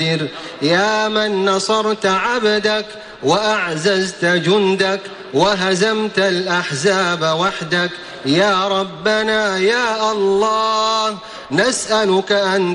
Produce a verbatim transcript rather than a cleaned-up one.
يا من نصرت عبدك وأعززت جندك وهزمت الأحزاب وحدك، يا ربنا يا الله نسألك أن